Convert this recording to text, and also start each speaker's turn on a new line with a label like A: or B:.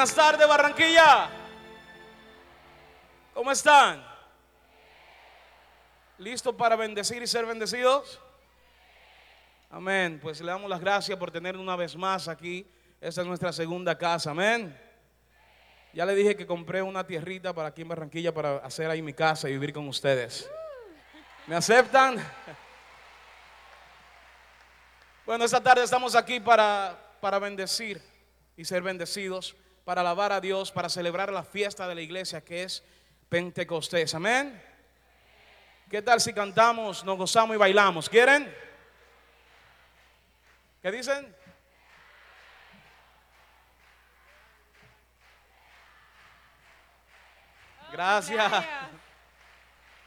A: Buenas tardes, Barranquilla. ¿Cómo están? ¿Listos para bendecir y ser bendecidos? Amén. Pues le damos las gracias por tener una vez más aquí. Esta es nuestra segunda casa. Amén. Ya le dije que compré una tierrita para aquí en Barranquilla para hacer ahí mi casa y vivir con ustedes. ¿Me aceptan? Bueno, esta tarde estamos aquí para bendecir y ser bendecidos, para alabar a Dios, para celebrar la fiesta de la iglesia que es Pentecostés. Amén. ¿Qué tal si cantamos, nos gozamos y bailamos? ¿Quieren? ¿Qué dicen? Gracias.